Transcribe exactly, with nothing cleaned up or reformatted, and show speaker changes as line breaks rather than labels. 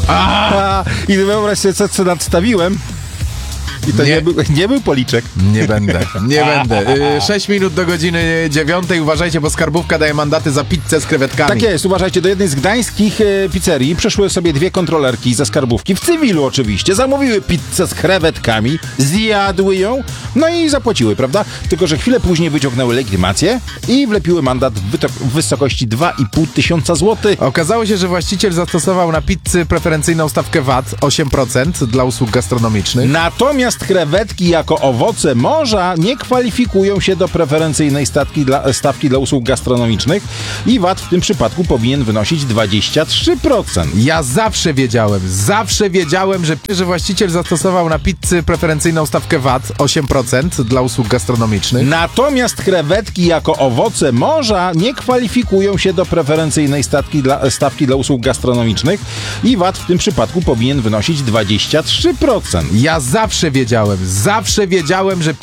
A, I wyobraź sobie, co, co nadstawiłem. I to nie, nie, był, nie był policzek.
Nie będę, nie będę. Sześć minut do godziny dziewiątej. Uważajcie, bo skarbówka daje mandaty za pizzę z krewetkami.
Tak jest, uważajcie, do jednej z gdańskich e, pizzerii przyszły sobie dwie kontrolerki ze skarbówki, w cywilu oczywiście, zamówiły pizzę z krewetkami, zjadły ją, no i zapłaciły, prawda? Tylko że chwilę później wyciągnęły legitymację i wlepiły mandat w, wyto- w wysokości dwa i pół tysiąca złotych.
Okazało się, że właściciel zastosował na pizzy preferencyjną stawkę V A T osiem procent dla usług gastronomicznych.
Natomiast krewetki jako owoce morza nie kwalifikują się do preferencyjnej stawki dla, stawki dla usług gastronomicznych i V A T w tym przypadku powinien wynosić dwadzieścia trzy procent.
Ja zawsze wiedziałem, zawsze wiedziałem, że, że właściciel zastosował na pizzy preferencyjną stawkę V A T osiem procent dla usług gastronomicznych.
Natomiast krewetki jako owoce morza nie kwalifikują się do preferencyjnej stawki dla, stawki dla usług gastronomicznych i V A T w tym przypadku powinien wynosić dwadzieścia trzy procent.
Ja zawsze wiedziałem, zawsze wiedziałem, że